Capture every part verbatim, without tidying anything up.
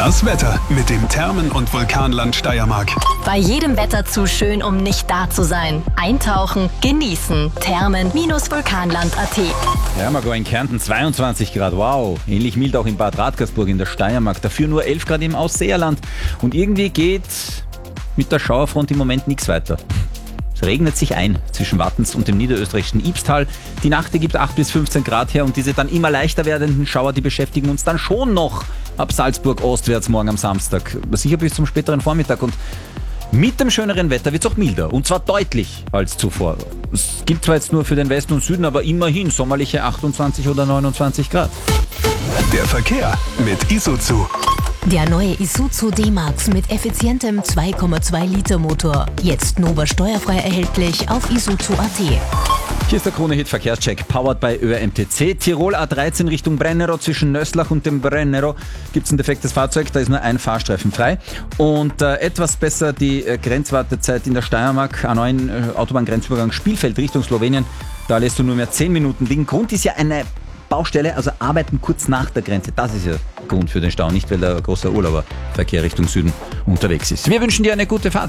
Das Wetter mit dem Thermen- und Vulkanland Steiermark. Bei jedem Wetter zu schön, um nicht da zu sein. Eintauchen, genießen. Thermen-Vulkanland Punkt a t. Ja, Margot, in Kärnten zweiundzwanzig Grad, wow. Ähnlich mild auch in Bad Radkersburg in der Steiermark. Dafür nur elf Grad im Ausseerland. Und irgendwie geht mit der Schauerfront im Moment nichts weiter. Es regnet sich ein zwischen Wattens und dem niederösterreichischen Ibstal. Die Nacht gibt acht bis fünfzehn Grad her und diese dann immer leichter werdenden Schauer, die beschäftigen uns dann schon noch ab Salzburg ostwärts morgen am Samstag. Sicher bis zum späteren Vormittag. Und mit dem schöneren Wetter wird es auch milder. Und zwar deutlich als zuvor. Es gilt zwar jetzt nur für den Westen und Süden, aber immerhin sommerliche achtundzwanzig oder neunundzwanzig Grad. Der Verkehr mit Isuzu. Der neue Isuzu D-Max mit effizientem zwei Komma zwei Liter Motor. Jetzt Nova steuerfrei erhältlich auf isuzu Punkt a t. Hier ist der Krone-Hit Verkehrscheck, powered by Ö R M T C. Tirol A dreizehn Richtung Brennero, zwischen Nöslach und dem Brennero gibt es ein defektes Fahrzeug, da ist nur ein Fahrstreifen frei. Und äh, etwas besser die äh, Grenzwartezeit in der Steiermark, A neun äh, Autobahngrenzübergang Spielfeld Richtung Slowenien. Da lässt du nur mehr zehn Minuten liegen. Grund ist ja eine Baustelle, also arbeiten kurz nach der Grenze. Das ist ja Grund für den Stau, nicht weil der große Urlauberverkehr Richtung Süden unterwegs ist. Wir wünschen dir eine gute Fahrt.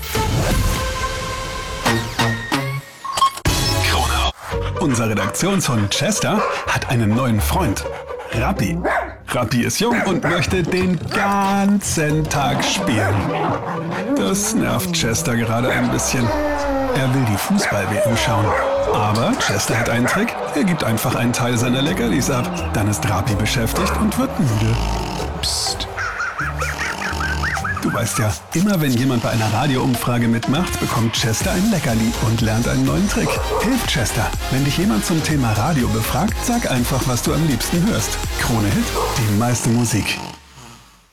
Unser Redaktionshund Chester hat einen neuen Freund. Rappi. Rappi ist jung und möchte den ganzen Tag spielen. Das nervt Chester gerade ein bisschen. Er will die Fußball-W M schauen. Aber Chester hat einen Trick. Er gibt einfach einen Teil seiner Leckerlis ab. Dann ist Rappi beschäftigt und wird müde. Psst. Du weißt ja, immer wenn jemand bei einer Radioumfrage mitmacht, bekommt Chester ein Leckerli und lernt einen neuen Trick. Hilf Chester. Wenn dich jemand zum Thema Radio befragt, sag einfach, was du am liebsten hörst. Krone Hit, die meiste Musik.